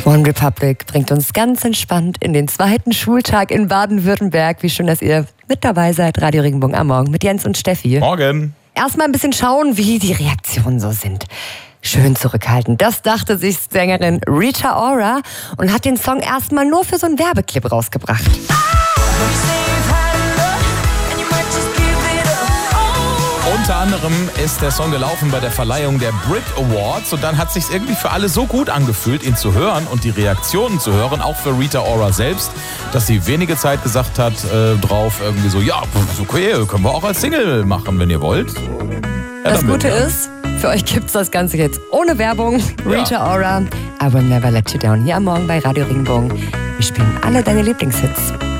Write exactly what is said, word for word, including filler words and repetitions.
One Republic bringt uns ganz entspannt in den zweiten Schultag in Baden-Württemberg. Wie schön, dass ihr mit dabei seid. Radio Regenbogen am Morgen mit Jens und Steffi. Morgen. Erstmal ein bisschen schauen, wie die Reaktionen so sind. Schön zurückhaltend. Das dachte sich Sängerin Rita Ora und hat den Song erstmal nur für so einen Werbeclip rausgebracht. Unter anderem ist der Song gelaufen bei der Verleihung der Brit Awards und dann hat es sich irgendwie für alle so gut angefühlt, ihn zu hören und die Reaktionen zu hören, auch für Rita Ora selbst, dass sie wenige Zeit gesagt hat äh, drauf irgendwie so, ja, okay, können wir auch als Single machen, wenn ihr wollt. Ja, das damit, Gute ja. ist, für euch gibt's das Ganze jetzt ohne Werbung. Rita Ja. Ora, I Will Never Let You Down, hier am Morgen bei Radio Regenbogen. Wir spielen alle deine Lieblingshits.